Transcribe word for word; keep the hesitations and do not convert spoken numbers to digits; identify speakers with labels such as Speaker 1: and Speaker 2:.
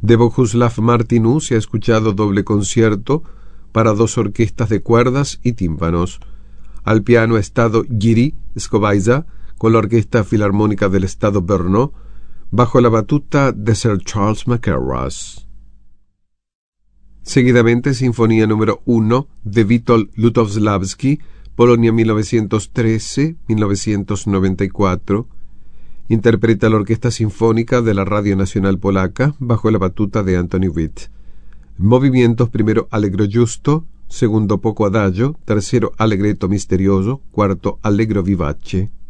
Speaker 1: De Bohuslav Martinů se ha escuchado doble concierto para dos orquestas de cuerdas y tímpanos. Al piano ha estado Jiří Škobajza con la Orquesta Filarmónica del Estado Brno, bajo la batuta de Sir Charles Mackerras. Seguidamente, Sinfonía número uno de Witold Lutosławski, Polonia mil novecientos trece a mil novecientos noventa y cuatro. Interpreta la Orquesta Sinfónica de la Radio Nacional Polaca, bajo la batuta de Antoni Witt. Movimientos: primero Allegro giusto, segundo poco adagio, tercero Allegretto misterioso, cuarto Allegro vivace.